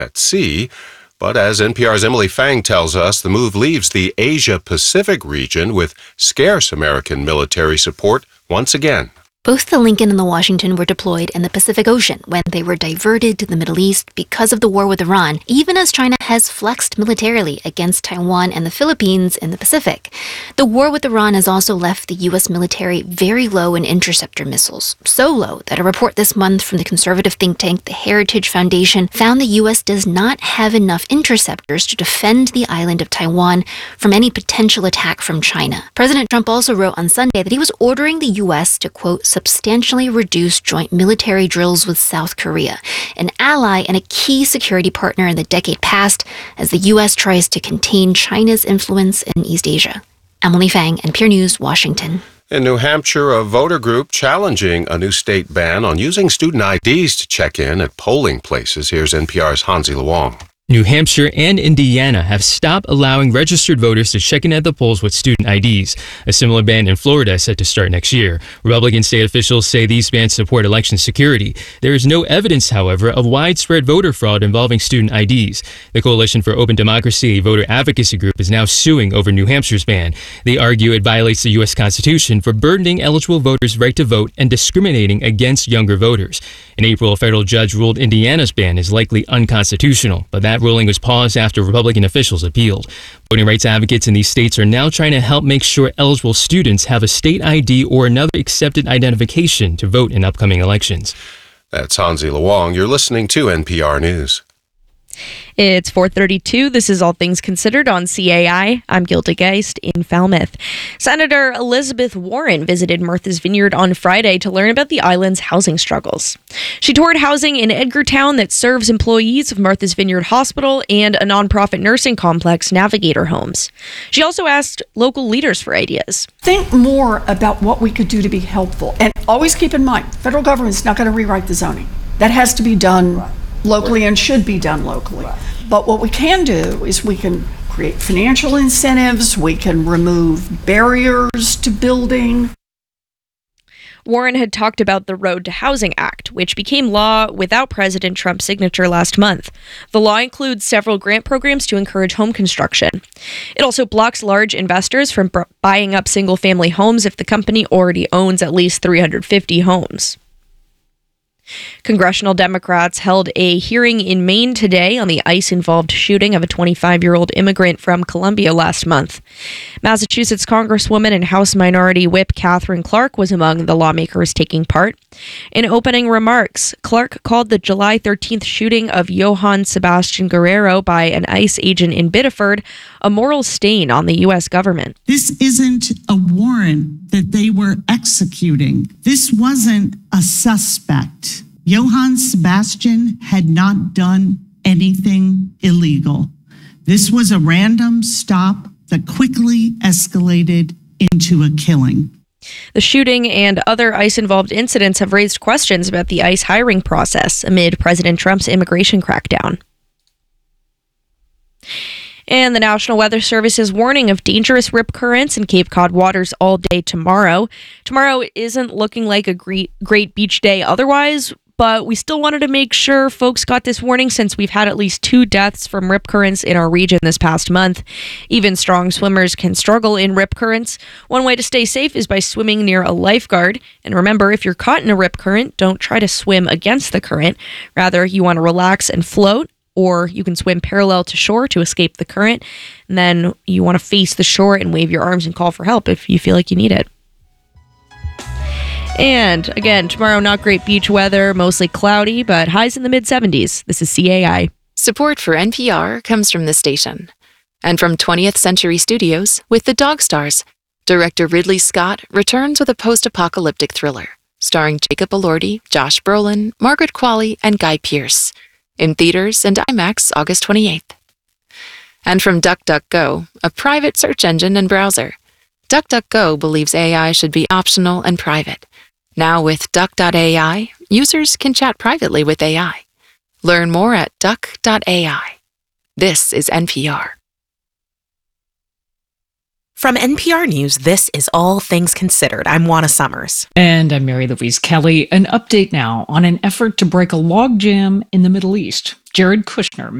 at sea. But as NPR's Emily Fang tells us, the move leaves the Asia-Pacific region with scarce American military support once again. Both the Lincoln and the Washington were deployed in the Pacific Ocean when they were diverted to the Middle East because of the war with Iran, even as China has flexed militarily against Taiwan and the Philippines in the Pacific. The war with Iran has also left the U.S. military very low in interceptor missiles, so low that a report this month from the conservative think tank, the Heritage Foundation, found the U.S. does not have enough interceptors to defend the island of Taiwan from any potential attack from China. President Trump also wrote on Sunday that he was ordering the U.S. to, quote, substantially reduce joint military drills with South Korea, an ally and a key security partner in the decade past as the U.S. tries to contain China's influence in East Asia. Emily Fang, NPR News, Washington. In New Hampshire, a voter group challenging a new state ban on using student IDs to check in at polling places. Here's NPR's Hansi Luong. New Hampshire and Indiana have stopped allowing registered voters to check in at the polls with student IDs. A similar ban in Florida is set to start next year. Republican state officials say these bans support election security. There is no evidence, however, of widespread voter fraud involving student IDs. The Coalition for Open Democracy, a voter advocacy group, is now suing over New Hampshire's ban. They argue it violates the U.S. Constitution for burdening eligible voters' right to vote and discriminating against younger voters. In April, a federal judge ruled Indiana's ban is likely unconstitutional, but that ruling was paused after Republican officials appealed. Voting rights advocates in these states are now trying to help make sure eligible students have a state ID or another accepted identification to vote in upcoming elections. That's Hansi Luong. You're listening to NPR News. It's 4:32. This is All Things Considered on CAI. I'm Gilda Geist in Falmouth. Senator Elizabeth Warren visited Martha's Vineyard on Friday to learn about the island's housing struggles. She toured housing in Edgartown that serves employees of Martha's Vineyard Hospital and a nonprofit nursing complex, Navigator Homes. She also asked local leaders for ideas. Think more about what we could do to be helpful. And always keep in mind, federal government's not going to rewrite the zoning. That has to be done locally and should be done locally. But what we can do is we can create financial incentives, we can remove barriers to building. Warren had talked about the Road to Housing Act, which became law without President Trump's signature last month. The law includes several grant programs to encourage home construction. It also blocks large investors from buying up single-family homes if the company already owns at least 350 homes. Congressional Democrats held a hearing in Maine today on the ICE-involved shooting of a 25-year-old immigrant from Colombia last month. Massachusetts Congresswoman and House Minority Whip Katherine Clark was among the lawmakers taking part. In opening remarks, Clark called the July 13th shooting of Johann Sebastian Guerrero by an ICE agent in Biddeford a moral stain on the U.S. government. This isn't a warrant that they were executing. This wasn't a suspect. Johann Sebastian had not done anything illegal. This was a random stop that quickly escalated into a killing. The shooting and other ICE-involved incidents have raised questions about the ICE hiring process amid President Trump's immigration crackdown. And the National Weather Service is warning of dangerous rip currents in Cape Cod waters all day tomorrow. Tomorrow isn't looking like a great beach day otherwise, but we still wanted to make sure folks got this warning since we've had at least 2 deaths from rip currents in our region this past month. Even strong swimmers can struggle in rip currents. One way to stay safe is by swimming near a lifeguard. And remember, if you're caught in a rip current, don't try to swim against the current. Rather, you want to relax and float, or you can swim parallel to shore to escape the current. And then you want to face the shore and wave your arms and call for help if you feel like you need it. And again, tomorrow, not great beach weather, mostly cloudy, but highs in the mid-70s. This is CAI. Support for NPR comes from the station and from 20th Century Studios with The Dog Stars. Director Ridley Scott returns with a post-apocalyptic thriller starring Jacob Elordi, Josh Brolin, Margaret Qualley, and Guy Pearce. In theaters and IMAX August 28th. And from DuckDuckGo, a private search engine and browser. DuckDuckGo believes AI should be optional and private. Now with Duck.ai, users can chat privately with AI. Learn more at Duck.ai. This is NPR. From NPR News, this is All Things Considered. I'm Juana Summers. And I'm Mary Louise Kelly. An update now on an effort to break a logjam in the Middle East. Jared Kushner